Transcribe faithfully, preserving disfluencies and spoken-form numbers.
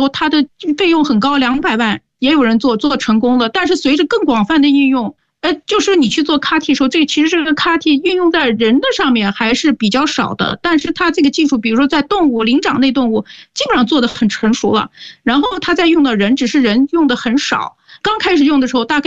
候它的费用很高，两百万也有人做做成功了。但是随着更广泛的应用，呃，就是你去做 C A R T 的时候，这其实这个 C A R T 运用在人的上面还是比较少的。但是它这个技术，比如说在动物灵长类动物，基本上做得很成熟了。然后它在用的人，只是人用的很少。刚开始用的时候，大概